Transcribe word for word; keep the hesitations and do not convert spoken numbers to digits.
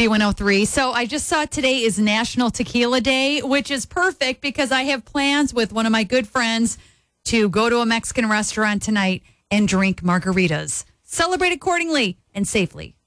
B one oh three. So I just saw today is National Tequila Day, which is perfect because I have plans with one of my good friends to go to a Mexican restaurant tonight and drink margaritas. Celebrate accordingly and safely.